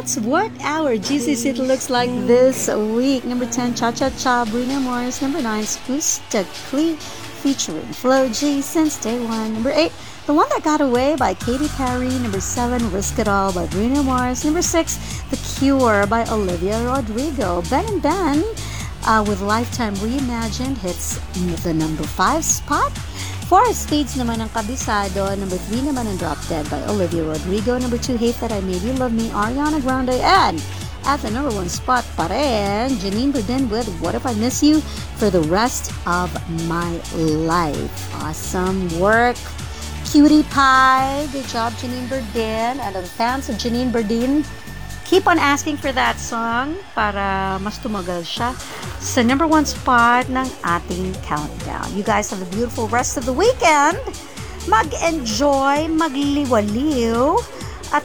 That's what our GCC looks like this week. Number 10, Cha Cha Cha, Bruno Mars. Number 9, Spoostically, featuring Flo G, Since Day One. Number 8, The One That Got Away by Katy Perry. Number 7, Risk It All by Bruno Mars. Number 6, The Cure by Olivia Rodrigo. Ben and Ben with Lifetime Reimagined hits the number 5 spot. 4 Speeds naman ang kabisado. Number 3 naman ang Drop Dead by Olivia Rodrigo. Number 2, Hate That I Made You Love Me, Ariana Grande. And at the number 1 spot pa rin, Janine Berdin with What If I Miss You for the Rest of My Life. Awesome work, Cutie Pie. Good job, Janine Berdin. And the fans of Janine Berdin, keep on asking for that song para mas tumagal siya sa number 1 spot ng ating countdown. You guys have a beautiful rest of the weekend. Mag-enjoy, magliwaliw, at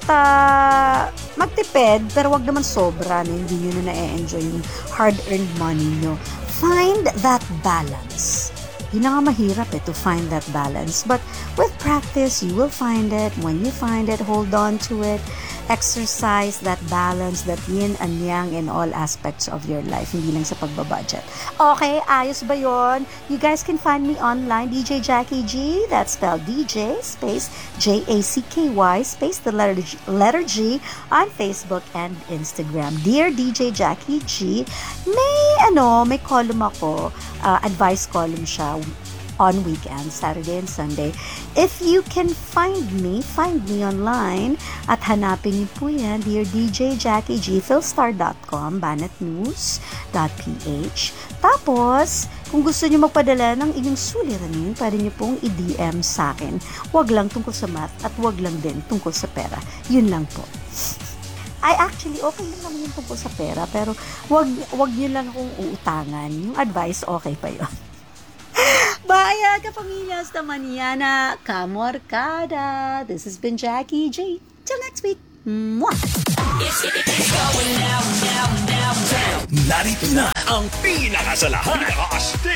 magtipid, pero wag naman sobra na hindi nyo na na-enjoy yung hard-earned money nyo. Find that balance. Yun na nga mahirap to find that balance. But with practice, you will find it. When you find it, hold on to it. Exercise that balance, that yin and yang in all aspects of your life, hindi lang sa pagbabudget. Okay, ayos ba yun? You guys can find me online, DJ Jackie G. That's spelled DJ space Jacky space the letter G on Facebook and Instagram. Dear DJ Jackie G, may column ako, advice column siya on weekends, Saturday and Sunday. If you can find me online at hanapin niyo po yan, Dear DJ Jackie G, philstar.com, banatnews.ph. Tapos, kung gusto niyo magpadala ng inyong suliranin, pwede niyo pong i-DM sa akin. Wag lang tungkol sa math at wag lang din tungkol sa pera. Yun lang po. Actually, okay lang naman yung tungkol sa pera, pero wag niyo lang akong uutangan. Yung advice, okay pa yun. Bye, kapamilya, hasta mañana, kamorkada. This has been Jackie J. Till next week. Mwah! Narito na ang pinakasalahan.